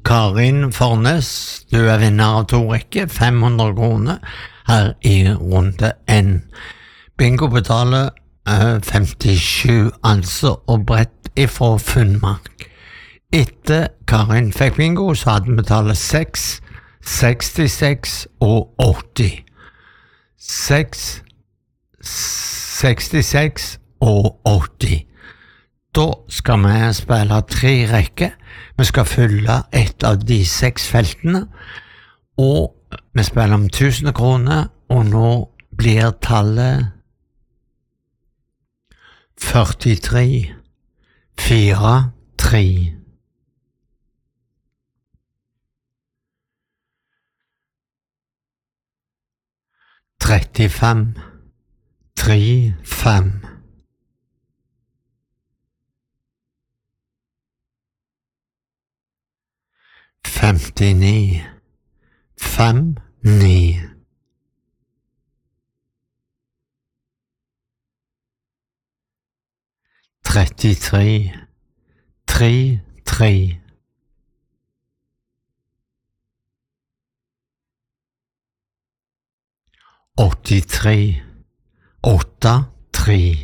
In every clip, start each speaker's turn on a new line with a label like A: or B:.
A: Karin Fornes, du vinner av 2 rekker, 500 kroner her i runde N. Bingo betaler 57 altså, og brett ifra Funnmark. Etter Karin fikk bingo, så hadde vi betalt 6, 66 og 80. 6, 66 og 80. Da skal vi spille 3 rekker. Vi skal fylle et av de 6 feltene, og vi spiller om 1000 kroner, og nå blir tallet 43, 4, 3. Trettifem, 3, 5. 59, 5, 9. 33, 3, 3. 83, 8, 3.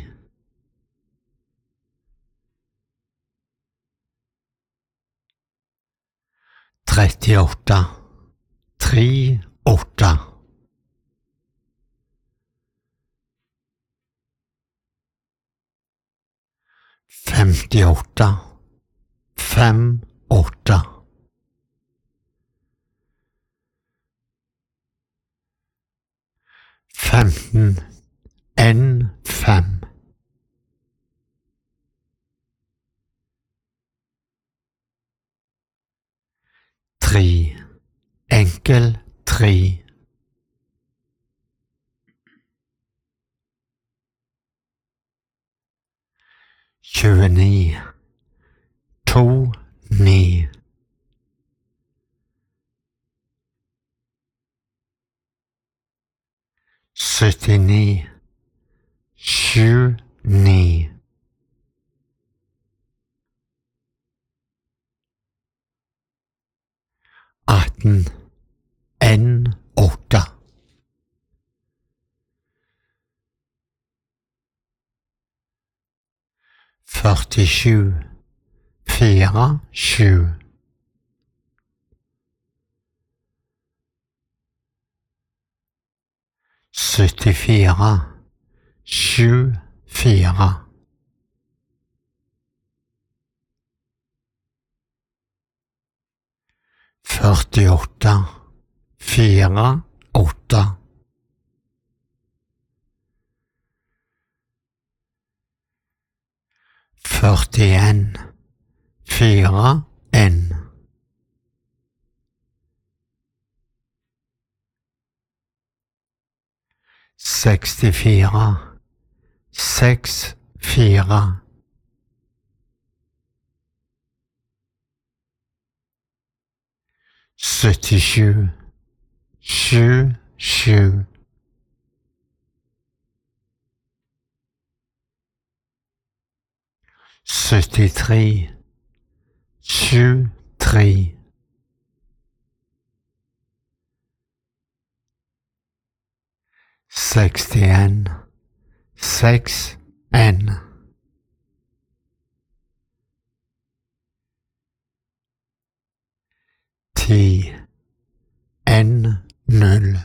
A: 38, 3, 8. 58, 5, 8. 15, N, 5. 3, enkel 3. 29, 2, 9. 79, 7, 9. 18, N, 8. 47, 4, 7. 74, 7, 4. 48, 4, 8. 41, 4, N. 64, 6, 4. 77, 7, 7. 73, 7, 3. 61, 6, N. 10, N, 0.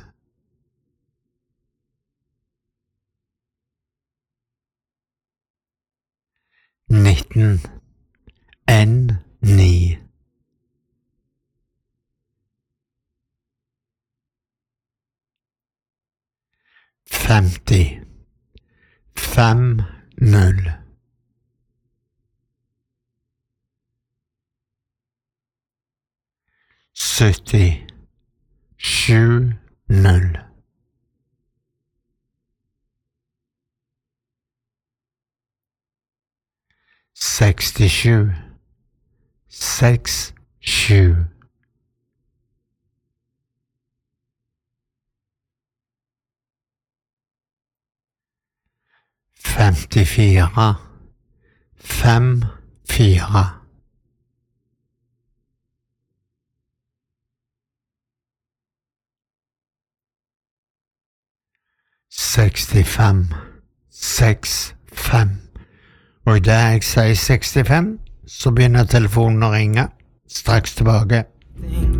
A: 19, N, 9. 50, 5, 0. 70, 7, 0. 67, 6, 7. 54, 5, 4. 65 65. Og idet jeg sier 65, så begynner telefonen å ringe. Straks tilbake.